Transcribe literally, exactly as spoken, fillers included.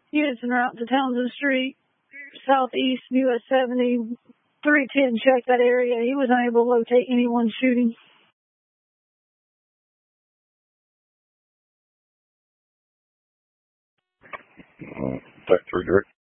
Units en route to Townsend Street, southeast U S seventy, three ten check that area. He was unable to locate anyone shooting. Uh, Tech three direct.